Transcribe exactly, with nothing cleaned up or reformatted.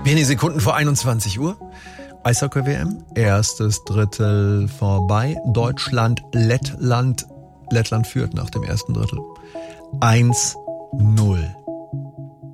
Wenige Sekunden vor einundzwanzig Uhr. Eishockey-W M. Erstes Drittel vorbei. Deutschland, Lettland. Lettland führt nach dem ersten Drittel. eins null.